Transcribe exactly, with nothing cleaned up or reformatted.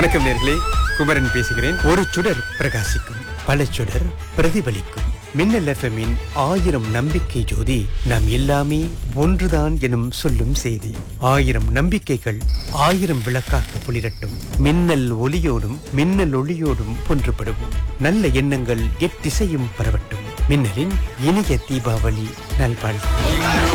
வணக்கம் நேர்களே, குமரன் பேசுகிறேன். ஒரு சுடர் பிரகாசிக்கும், பல சுடர் பிரதிபலிக்கும். மின்னல் எஃப்எம்மின் ஆயிரம் நம்பிக்கை ஜோதி. நாம் எல்லாமே ஒன்றுதான் எனும் சொல்லும் செய்தி. ஆயிரம் நம்பிக்கைகள் ஆயிரம் விளக்காக ஒளிரட்டும். மின்னல் ஒளியோடும் மின்னல் ஒளியோடும் ஒன்றுபடுவோம். நல்ல எண்ணங்கள் எத்திசையும் பரவட்டும். மின்னலின் இனிய தீபாவளி நல்வாழ்வு.